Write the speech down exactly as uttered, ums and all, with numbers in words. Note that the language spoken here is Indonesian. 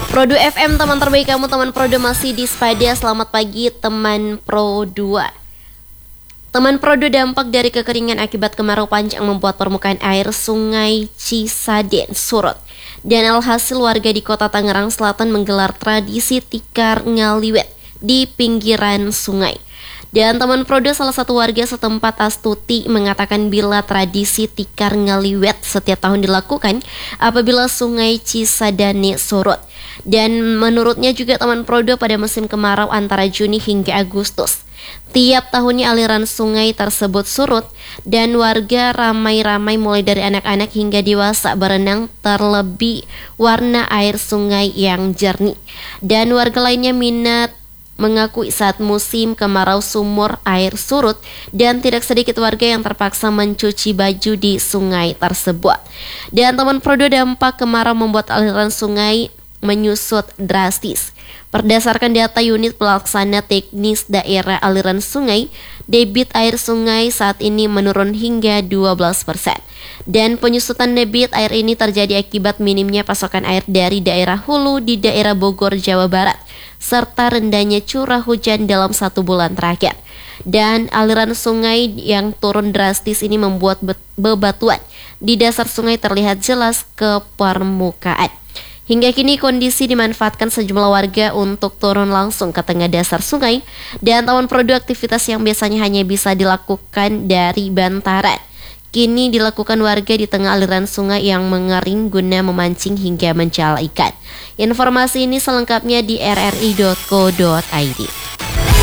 Produ F M, teman terbaik kamu, teman Produ masih di Spada. Selamat pagi teman Pro dua. Teman Produ, dampak dari kekeringan akibat kemarau panjang membuat permukaan air Sungai Cisadane surut. Dan alhasil warga di kota Tangerang Selatan menggelar tradisi tikar ngaliwet di pinggiran sungai. Dan teman Produ, salah satu warga setempat, Astuti, mengatakan bila tradisi tikar ngaliwet setiap tahun dilakukan apabila Sungai Cisadane surut. Dan menurutnya juga teman Produ, pada musim kemarau antara Juni hingga Agustus, tiap tahunnya aliran sungai tersebut surut dan warga ramai-ramai mulai dari anak-anak hingga dewasa berenang, terlebih warna air sungai yang jernih. Dan warga lainnya minat mengakui saat musim kemarau sumur air surut dan tidak sedikit warga yang terpaksa mencuci baju di sungai tersebut. Dan teman Produ, dampak kemarau membuat aliran sungai menyusut drastis. Berdasarkan data unit pelaksana teknis daerah aliran sungai, debit air sungai saat ini menurun hingga dua belas persen. Dan penyusutan debit air ini terjadi akibat minimnya pasokan air dari daerah hulu di daerah Bogor, Jawa Barat, serta rendahnya curah hujan dalam satu bulan terakhir. Dan aliran sungai yang turun drastis ini membuat bebatuan di dasar sungai terlihat jelas ke permukaan. Hingga kini kondisi dimanfaatkan sejumlah warga untuk turun langsung ke tengah dasar sungai. Dan teman Produ, aktivitas yang biasanya hanya bisa dilakukan dari bantaran kini dilakukan warga di tengah aliran sungai yang mengering guna memancing hingga mencala ikan. Informasi ini selengkapnya di r r i dot co dot i d.